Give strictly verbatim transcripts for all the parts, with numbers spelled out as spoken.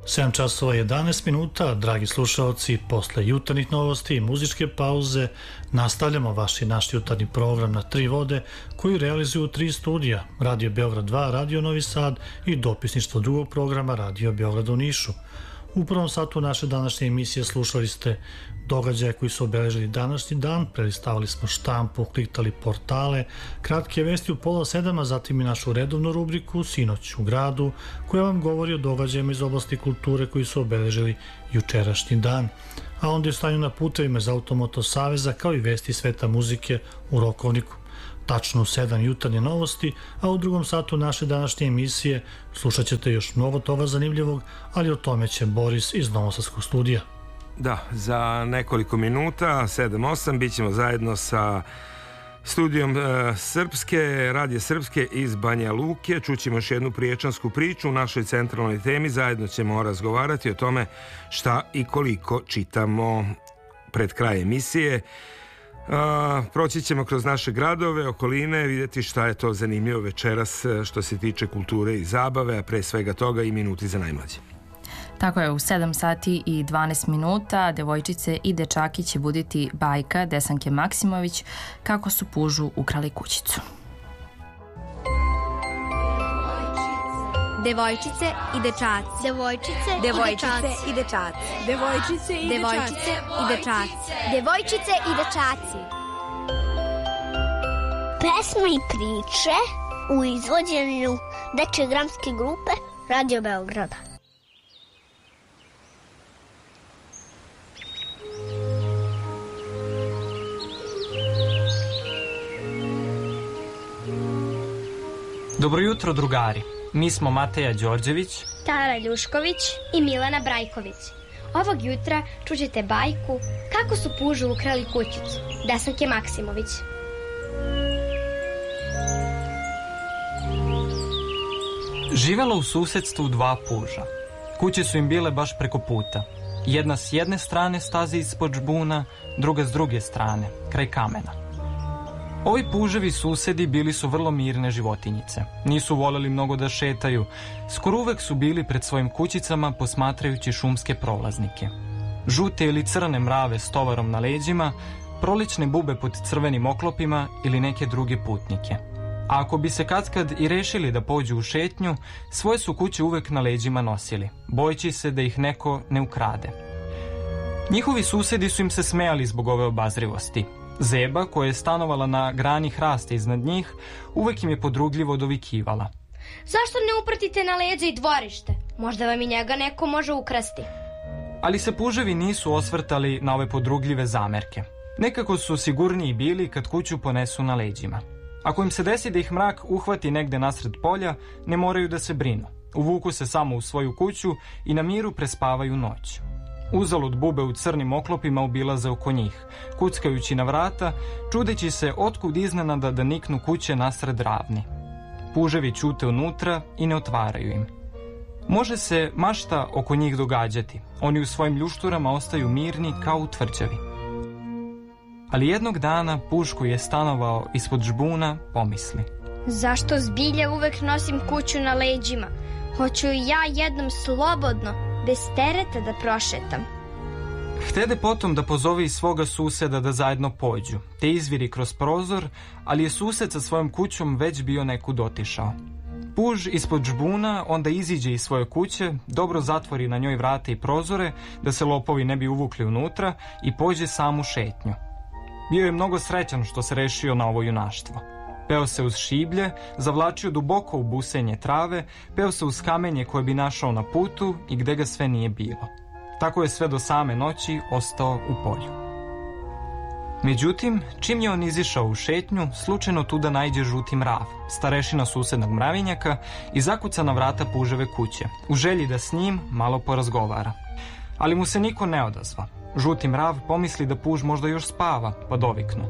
sedam časova i jedanaest minuta, dragi slušalci, posle jutarnjih novosti i muzičke pauze nastavljamo vaš i naš jutarnji program na tri vode koji realizuju tri studija, Radio Beograd dva, Radio Novi Sad i dopisništvo drugog programa Radio Beograd u Nišu. U prvom satu naše današnje emisije slušali ste događaje koji su obeležili današnji dan, prelistavali smo štampu, kliktali portale, kratke vesti u pola sedam, a zatim i našu redovnu rubriku Sinoć u gradu, koja vam govori o događajima iz oblasti kulture koji su obeležili jučerašnji dan. A onda je stanju na putevima iz Automoto Saveza, kao i vesti sveta muzike u Rokovniku. Tačno u sedam jutarnje novosti, a u drugom satu naše današnje emisije slušat ćete još mnogo toga zanimljivog, ali o tome će Boris iz Novosadskog studija. Da, za nekoliko minuta, sedam osam, bit ćemo zajedno sa studijom e, Srpske, Radije Srpske iz Banja Luke. Čućemo još jednu priječansku priču u našoj centralnoj temi. Zajedno ćemo razgovarati o tome šta i koliko čitamo pred kraj emisije. Uh, proći ćemo kroz naše gradove, okoline, vidjeti šta je to zanimljivo večeras što se tiče kulture i zabave, a pre svega toga i minuti za najmlađe. Tako je, u sedam sati i dvanaest minuta devojčice i dečaki će buditi bajka Desanke Maksimović kako su pužu ukrali kućicu. Devojčice i dečaci. Devojčice, devojčice i dečaci. Devojčice i devojčice i dečaci. Devojčice i dečaci. Pesme i priče u izvođenju dečje dramske grupe Radio Beograda. Dobro jutro, drugari. Mi smo Mateja Đorđević, Tara Ljušković i Milana Brajković. Ovog jutra čućete bajku Kako su pužu ukrali kućicu Desanke Maksimović. živelo u susedstvu dva puža. Kuće su im bile baš preko puta. Jedna s jedne strane staze ispod žbuna, druga s druge strane, kraj kamena. Ovi puževi susedi bili su vrlo mirne životinjice. Nisu voljeli mnogo da šetaju. Skoro uvek su bili pred svojim kućicama posmatrajući šumske prolaznike. Žute ili crne mrave s tovarom na leđima, prolične bube pod crvenim oklopima ili neke druge putnike. A ako bi se katkad i rešili da pođu u šetnju, svoje su kuće uvek na leđima nosili, bojeći se da ih neko ne ukrade. Njihovi susedi su im se smejali zbog ove obazrivosti. Zeba, koja je stanovala na grani hrasta iznad njih, uvek im je podrugljivo dovikivala. Zašto ne upratite na leđa i dvorište? Možda vam i njega neko može ukrasti. Ali se puževi nisu osvrtali na ove podrugljive zamerke. Nekako su sigurniji bili kad kuću ponesu na leđima. Ako im se desi da ih mrak uhvati negde nasred polja, ne moraju da se brinu. Uvuku se samo u svoju kuću i na miru prespavaju noć. Uzalud bube u crnim oklopima obilaze oko njih, kuckajući na vrata, čudeći se otkud iznenada da niknu kuće nasred ravni. Puževi ćute unutra i ne otvaraju im. Može se mašta oko njih događati. Oni u svojim ljušturama ostaju mirni kao u tvrđavi. Ali jednog dana puž koji je stanovao ispod žbuna pomisli: zašto zbilja uvek nosim kuću na leđima? Hoću i ja jednom slobodno, bez tereta da prošetam. Htede potom da pozove i svoga suseda da zajedno pođu, te izviri kroz prozor, ali je sused sa svojom kućom već bio nekud otišao. Puž ispod žbuna onda iziđe iz svoje kuće, dobro zatvori na njoj vrate i prozore, da se lopovi ne bi uvukli unutra, i pođe sam u šetnju. Bio je mnogo srećan što se rešio na ovo junaštvo. Peo se uz šiblje, zavlačio duboko u busenje trave, peo se uz kamenje koje bi našao na putu i gde ga sve nije bilo. Tako je sve do same noći ostao u polju. Međutim, čim je on izišao u šetnju, slučajno tuda naiđe žuti mrav, starešina susednog mravinjaka, i zakuca na vrata puževe kuće, u želji da s njim malo porazgovara. Ali mu se niko ne odazva. Žuti mrav pomisli da puž možda još spava, pa doviknu: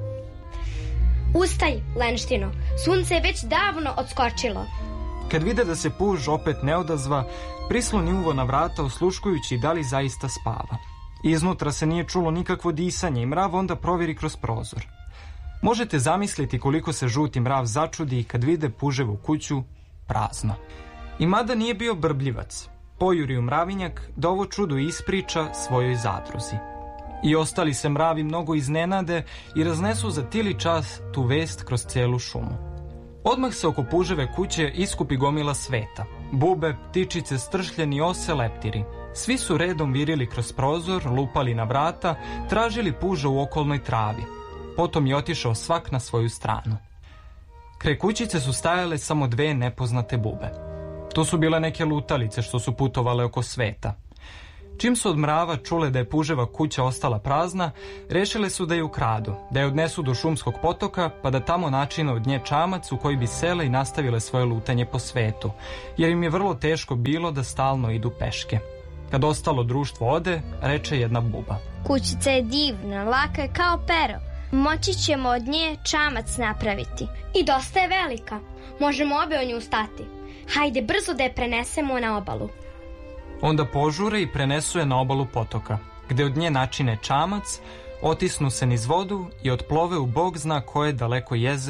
ustaj, lenštino, sunce je već davno odskočilo. Kad vide da se puž opet ne odazva, prisloni uvo na vrata osluškujući da li zaista spava. Iznutra se nije čulo nikakvo disanje i mrav onda provjeri kroz prozor. Možete zamisliti koliko se žuti mrav začudi kad vide puževu kuću prazno. I mada nije bio brbljivac, pojuri u mravinjak da ovo čudo ispriča svojoj zadruzi. I ostali se mravi mnogo iznenade i raznesu za tili čas tu vest kroz celu šumu. Odmah se oko puževe kuće iskupi gomila sveta. Bube, ptičice, stršljeni, ose, leptiri. Svi su redom virili kroz prozor, lupali na vrata, tražili puža u okolnoj travi. Potom je otišao svak na svoju stranu. Kraj kućice su stajale samo dve nepoznate bube. To su bile neke lutalice što su putovale oko sveta. Čim su od mrava čule da je puževa kuća ostala prazna, rešile su da je ukradu, da je odnesu do šumskog potoka, pa da tamo načine od nje čamac u koji bi sele i nastavile svoje lutanje po svetu, jer im je vrlo teško bilo da stalno idu peške. Kad ostalo društvo ode, reče jedna buba. Kućica je divna, laka je kao pero. Moći ćemo od nje čamac napraviti. I dosta je velika. Možemo obe o nju stati. Hajde brzo da je prenesemo na obalu. Onda požure i prenesu je na obalu potoka, gde od nje načine čamac, otisnu se niz vodu i otplove u bog zna koje daleko jezero